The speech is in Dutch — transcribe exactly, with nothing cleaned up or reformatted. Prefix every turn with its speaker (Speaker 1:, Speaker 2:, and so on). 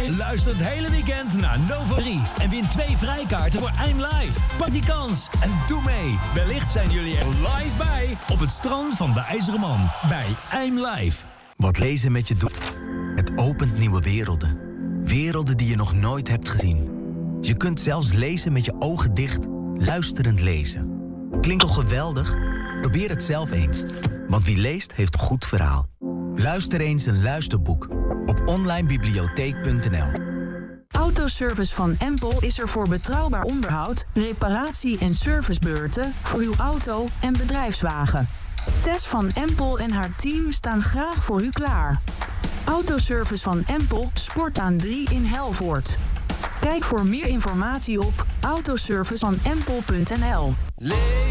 Speaker 1: Luister het hele weekend naar Nova drie en win twee vrijkaarten voor I'm Live. Pak die kans en doe mee. Wellicht zijn jullie er live bij op het strand van de IJzeren Man bij I'm Live.
Speaker 2: Wat lezen met je doet, het opent nieuwe werelden. Werelden die je nog nooit hebt gezien. Je kunt zelfs lezen met je ogen dicht, luisterend lezen. Klinkt toch geweldig? Probeer het zelf eens. Want wie leest, heeft een goed verhaal. Luister eens een luisterboek op onlinebibliotheek punt n l.
Speaker 3: Autoservice van Empel is er voor betrouwbaar onderhoud, reparatie en servicebeurten voor uw auto en bedrijfswagen. Tess van Empel en haar team staan graag voor u klaar. Autoservice van Empel, Sportaan drie in Helvoort. Kijk voor meer informatie op autoservice van empel punt n l.